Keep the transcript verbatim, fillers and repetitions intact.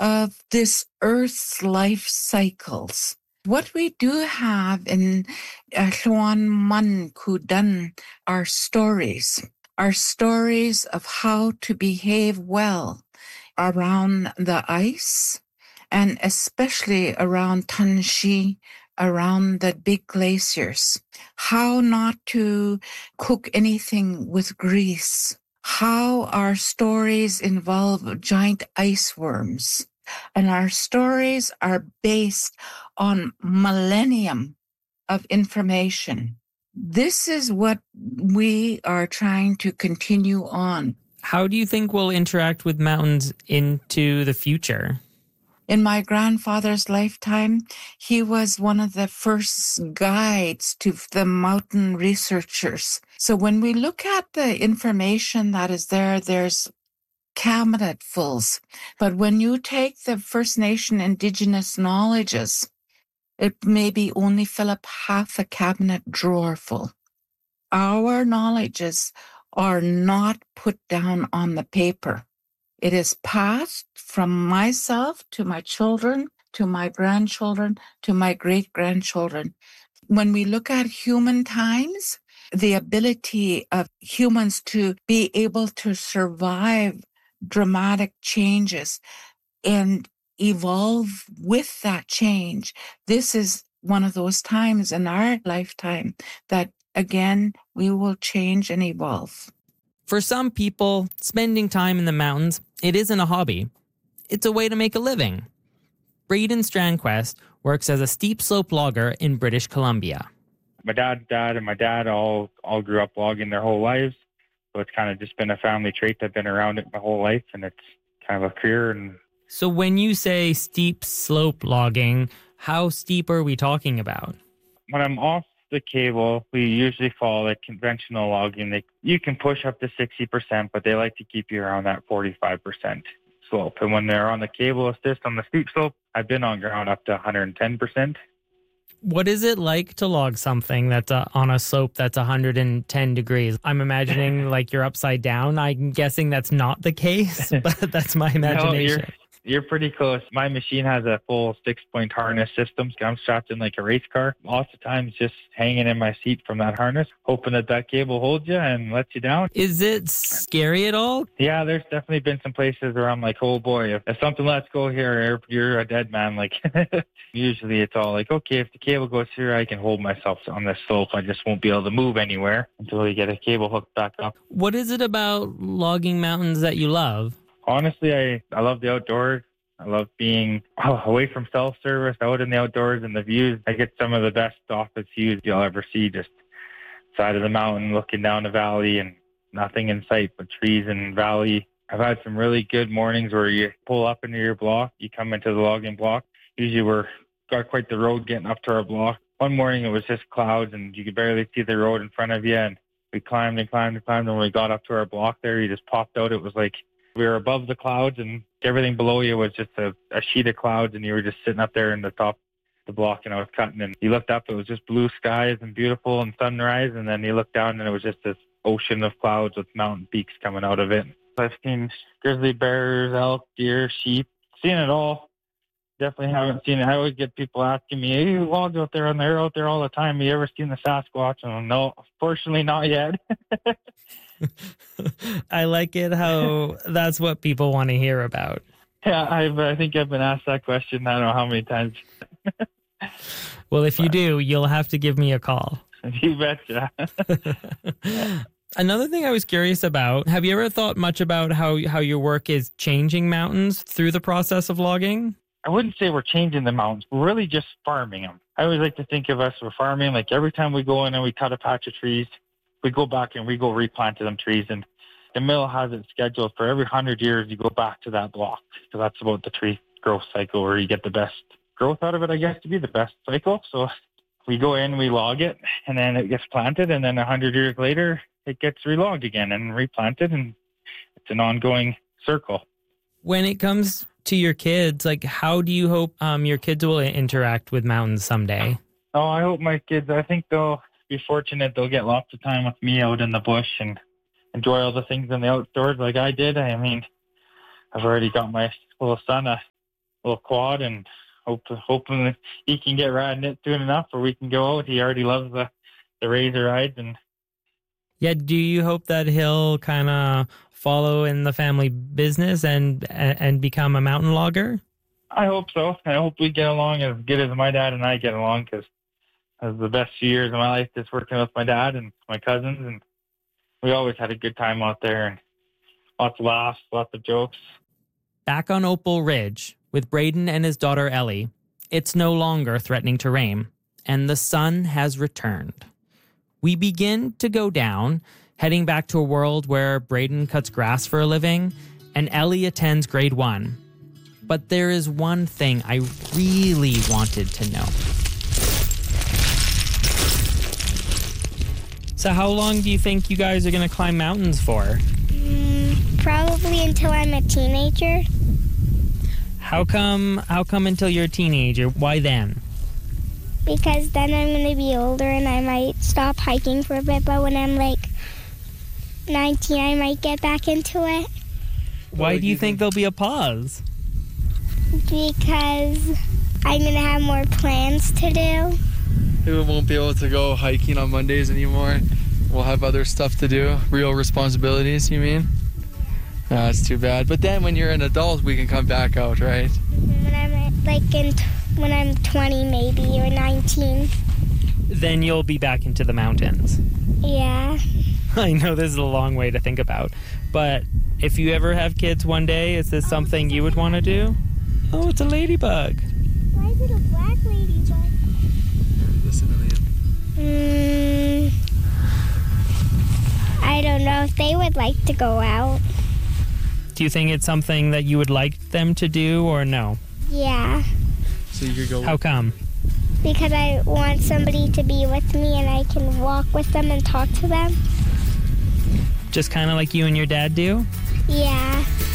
of this Earth's life cycles. What we do have in Llwan Man Kudan are stories, are stories of how to behave well around the ice, and especially around Tanshi, around the big glaciers. How not to cook anything with grease. How our stories involve giant ice worms. And our stories are based on millennium of information. This is what we are trying to continue on. How do you think we'll interact with mountains into the future? In my grandfather's lifetime, he was one of the first guides to the mountain researchers. So when we look at the information that is there, there's cabinetfuls. But when you take the First Nation Indigenous knowledges, it maybe only fill up half a cabinet drawer full. Our knowledges are not put down on the paper. It is passed from myself to my children, to my grandchildren, to my great-grandchildren. When we look at human times, the ability of humans to be able to survive dramatic changes and evolve with that change. This is one of those times in our lifetime that, again, we will change and evolve. For some people, spending time in the mountains, it isn't a hobby. It's a way to make a living. Braden Strandquist works as a steep slope logger in British Columbia. My dad's dad and my dad all, all grew up logging their whole lives. So it's kind of just been a family trait. I've been around it my whole life, and it's kind of a career. And so when you say steep slope logging, how steep are we talking about? When I'm off the cable, we usually follow like conventional logging. They, you can push up to sixty percent, but they like to keep you around that forty-five percent slope. And when they're on the cable assist on the steep slope, I've been on ground up to one hundred ten percent. What is it like to log something that's uh, on a slope that's one hundred ten degrees? I'm imagining like you're upside down. I'm guessing that's not the case, but that's my imagination. No, you're, you're pretty close. My machine has a full six-point harness system. I'm strapped in like a race car. Lots of times just hanging in my seat from that harness, hoping that that cable holds you and lets you down. Is it scary at all? Yeah, there's definitely been some places where I'm like, oh boy, if, if something lets go here, you're a dead man. Like, usually it's all like, okay, if the cable goes here, I can hold myself on this slope. I just won't be able to move anywhere until we get a cable hooked back up. What is it about logging mountains that you love? Honestly, I, I love the outdoors. I love being oh, away from self-service, out in the outdoors and the views. I get some of the best office views you'll ever see, just side of the mountain, looking down the valley and nothing in sight but trees and valley. I've had some really good mornings where you pull up into your block, you come into the logging block. Usually we're got quite the road getting up to our block. One morning it was just clouds and you could barely see the road in front of you. And we climbed and climbed and climbed. And when we got up to our block there, you just popped out. It was like we were above the clouds and everything below you was just a, a sheet of clouds. And you were just sitting up there in the top of the block and I was cutting. And you looked up, it was just blue skies and beautiful and sunrise. And then you looked down and it was just this ocean of clouds with mountain peaks coming out of it. I've seen grizzly bears, elk, deer, sheep, seen it all. Definitely haven't seen it. I always get people asking me, hey, you log out there and they're out there all the time. Have you ever seen the Sasquatch? And I'm, no, fortunately not yet. I like it how that's what people want to hear about. Yeah, I've, I think I've been asked that question I don't know how many times. Well, if you do, you'll have to give me a call. You betcha. Another thing I was curious about, have you ever thought much about how, how your work is changing mountains through the process of logging? I wouldn't say we're changing the mountains. We're really just farming them. I always like to think of us, we're farming, like every time we go in and we cut a patch of trees, we go back and we go replant them trees. And the mill has it scheduled for every hundred years you go back to that block. So that's about the tree growth cycle where you get the best growth out of it, I guess, to be the best cycle. So we go in, we log it, and then it gets planted. And then a hundred years later, it gets relogged again and replanted. And it's an ongoing circle. When it comes to your kids, like how do you hope um, your kids will interact with mountains someday? Oh, I hope my kids, I think they'll be fortunate. They'll get lots of time with me out in the bush and enjoy all the things in the outdoors like I did. I mean, I've already got my little son a little quad, and hope hoping that he can get riding it soon enough where we can go out. He already loves the the razor rides, and Yeah, do you hope that he'll kind of follow in the family business and and become a mountain logger? I hope so. I hope we get along as good as my dad and I get along, because it was the best few years of my life just working with my dad and my cousins, and we always had a good time out there and lots of laughs, lots of jokes. Back on Opal Ridge with Braden and his daughter Ellie, it's no longer threatening to rain, and the sun has returned. We begin to go down, heading back to a world where Braden cuts grass for a living and Ellie attends grade one. But there is one thing I really wanted to know. So how long do you think you guys are going to climb mountains for? Mm, probably until I'm a teenager. How come, how come until you're a teenager? Why then? Because then I'm going to be older and I might stop hiking for a bit, but when I'm like nineteen, I might get back into it. Why do you think there'll be a pause? Because I'm going to have more plans to do. We won't be able to go hiking on Mondays anymore. We'll have other stuff to do. Real responsibilities, you mean? No, that's too bad. But then when you're an adult, we can come back out, right? When I'm like in t- when I'm twenty maybe, or nineteen. Then you'll be back into the mountains. Yeah. I know this is a long way to think about, but if you ever have kids one day, is this something you would want to do? Oh, it's a ladybug. Why is it a black ladybug? Listen to me. Mm, I don't know if they would like to go out. Do you think it's something that you would like them to do or no? Yeah. So you could go. How come? Because I want somebody to be with me and I can walk with them and talk to them. Just kind of like you and your dad do? Yeah.